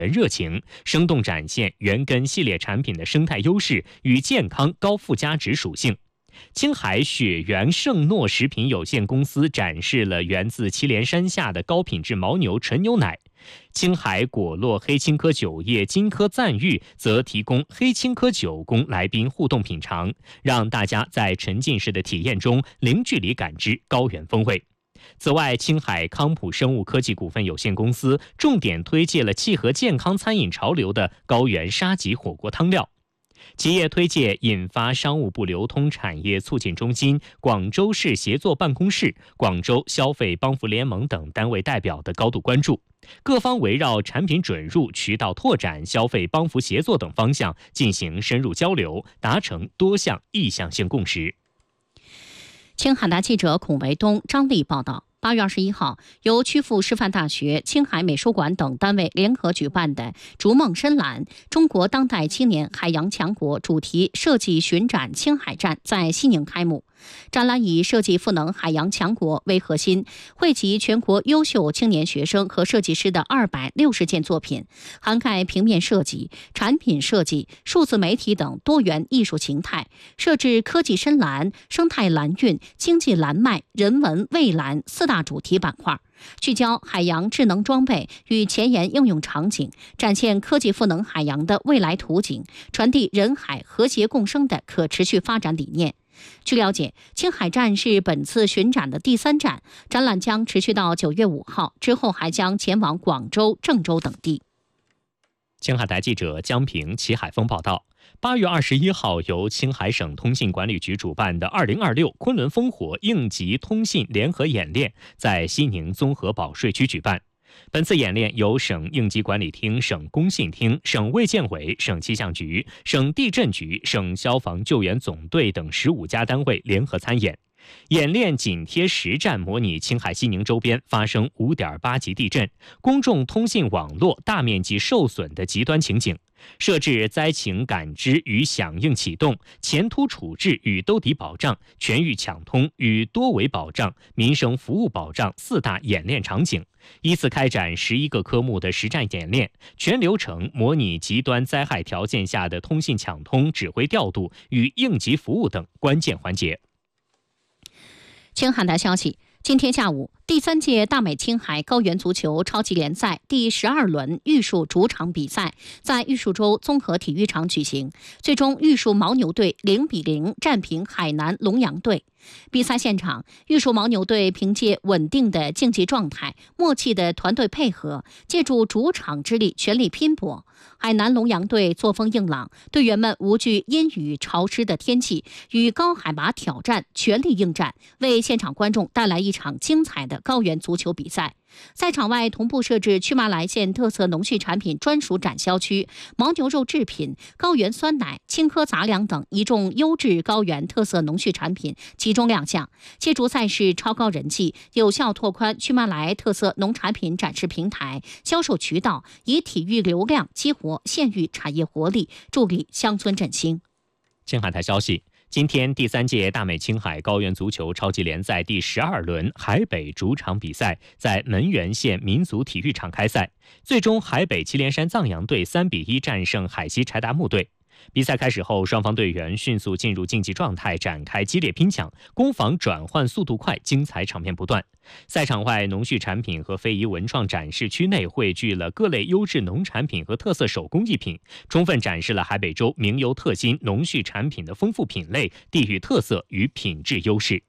热情，生动展现原根系列产品的生态优势与健康高附加值属性。青海雪原圣诺食品有限公司展示了源自祁连山下的高品质牦牛纯牛奶。青海果洛黑青稞酒业金科赞誉则提供黑青稞酒供来宾互动品尝，让大家在沉浸式的体验中零距离感知高原风味。此外，青海康普生物科技股份有限公司重点推介了契合健康餐饮潮流的高原沙棘火锅汤料。企业推介引发商务部流通产业促进中心、广州市协作办公室、广州消费帮扶联盟等单位代表的高度关注。各方围绕产品准入、渠道拓展、消费帮扶协作等方向进行深入交流，达成多项意向性共识。 青海的记者孔维东、张丽报道。8月21号，由曲阜师范大学、青海美术馆等单位联合举办的“逐梦深蓝：中国当代青年海洋强国”主题设计巡展青海站在西宁开幕。展览以设计赋能海洋强国为核心，汇集全国优秀青年学生和设计师的260件作品，涵盖平面设计、产品设计、数字媒体等多元艺术形态，设置科技深蓝、生态蓝运、经济蓝脉、人文蔚蓝4大主题板块，聚焦海洋智能装备与前沿应用场景，展现科技赋能海洋的未来图景，传递人海和谐共生的可持续发展理念。据了解，青海站是本次巡展的第3站，展览将持续到9月5号，之后还将前往广州、郑州等地。 青海台记者江平、齐海峰报道。8月21号，由青海省通信管理局主办的2026昆仑烽火应急通信联合演练在西宁综合保税区举办。本次演练由省应急管理厅、省工信厅、省卫健委、省气象局、省地震局、省消防救援总队等15家单位联合参演。演练紧贴实战，模拟青海西宁周边发生5.8级地震、公众通信网络大面积受损的极端情景，设置灾情感知与响应启动、前突处置与兜底保障、全域抢通与多维保障、民生服务保障4大演练场景，依次开展11个科目的实战演练，全流程模拟极端灾害条件下的通信抢通、指挥调度与应急服务等关键环节。 青海台消息，今天下午，第3届大美青海高原足球超级联赛第12轮玉树主场比赛在玉树州综合体育场举行，最终玉树牦牛队0-0战平海南龙阳队。比赛现场，玉树牦牛队凭借稳定的竞技状态、默契的团队配合，借助主场之力全力拼搏。海南龙阳队作风硬朗，队员们无惧阴雨潮湿的天气与高海拔挑战，全力应战，为现场观众带来一场精彩的高原足球比赛。赛场外同步设置曲麻来县特色农畜产品专属展销区，牦牛肉制品、高原酸奶、青稞杂粮等一众优质高原特色农畜产品集中亮相，借助赛事超高人气，有效拓宽曲麻来特色农产品展示平台、销售渠道，以体育流量激活县域产业活力，助力乡村振兴。 青海台消息，今天第3届大美青海高原足球超级联赛第12轮海北主场比赛在门源县民族体育场开赛，最终海北祁连山藏羊队3-1战胜海西柴达木队。比赛开始后，双方队员迅速进入竞技状态，展开激烈拼抢，攻防转换速度快，精彩场面不断。赛场外，农畜产品和非遗文创展示区内汇聚了各类优质农产品和特色手工艺品，充分展示了海北州名油特新农畜产品的丰富品类、地域特色与品质优势。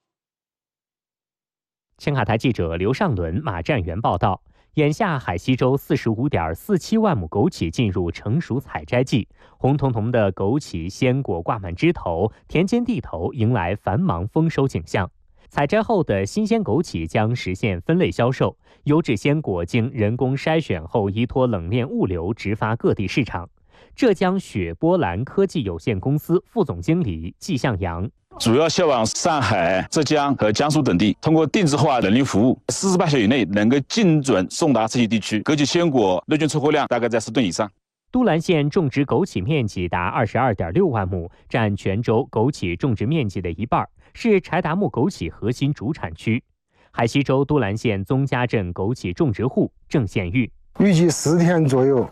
青海台记者刘尚伦、马占元报道。眼下，海西州45.47万亩枸杞进入成熟采摘季，红彤彤的枸杞鲜果挂满枝头，田间地头迎来繁忙丰收景象。采摘后的新鲜枸杞将实现分类销售，优质鲜果经人工筛选后依托冷链物流直发各地市场。浙江雪波兰科技有限公司副总经理季向阳。 主要销往上海、浙江和江苏等地，通过定制化人力服务，48小时以内能够精准送达这些地区。枸杞鲜果日均出货量大概在10吨以上。 都兰县种植枸杞面积达22.6万亩，占全州枸杞种植面积的1半，是柴达木枸杞核心主产区。海西州都兰县宗家镇枸杞种植户郑宪玉。 预计10天左右